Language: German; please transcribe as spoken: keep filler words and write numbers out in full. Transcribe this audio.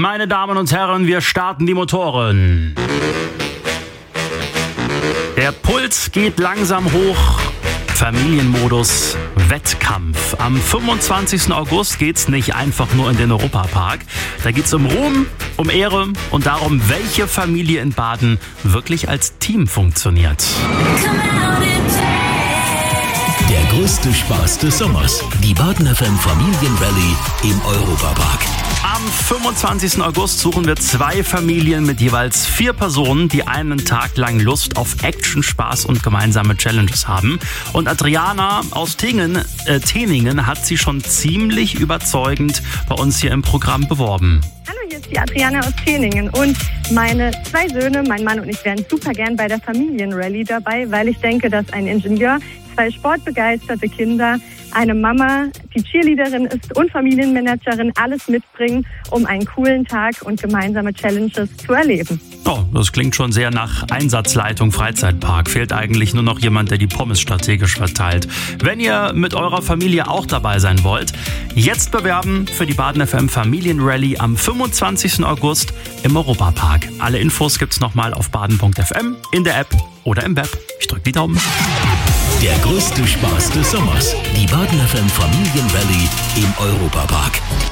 Meine Damen und Herren, wir starten die Motoren. Der Puls geht langsam hoch. Familienmodus, Wettkampf. Am fünfundzwanzigsten August geht's nicht einfach nur in den Europapark. Da geht's um Ruhm, um Ehre und darum, welche Familie in Baden wirklich als Team funktioniert. Der größte Spaß des Sommers. Die Baden F M Familienrallye im Europapark. Am fünfundzwanzigsten August suchen wir zwei Familien mit jeweils vier Personen, die einen Tag lang Lust auf Action, Spaß und gemeinsame Challenges haben. Und Adriana aus Tingen, äh, Teningen hat sie schon ziemlich überzeugend bei uns hier im Programm beworben. Hallo, hier ist die Adriana aus Teningen und meine zwei Söhne, mein Mann und ich, wären super gern bei der Familienrallye dabei, weil ich denke, dass ein Ingenieur, zwei sportbegeisterte Kinder, eine Mama, die Cheerleaderin ist und Familienmanagerin, alles mitbringen, um einen coolen Tag und gemeinsame Challenges zu erleben. Oh, das klingt schon sehr nach Einsatzleitung Freizeitpark. Fehlt eigentlich nur noch jemand, der die Pommes strategisch verteilt. Wenn ihr mit eurer Familie auch dabei sein wollt, jetzt bewerben für die Baden F M Familienrallye am fünfundzwanzigsten August im Europapark. Alle Infos gibt's nochmal auf baden punkt f m, in der App oder im Web. Ich drück die Daumen. Der größte Spaß des Sommers. Die Baden F M Familienrallye im Europapark.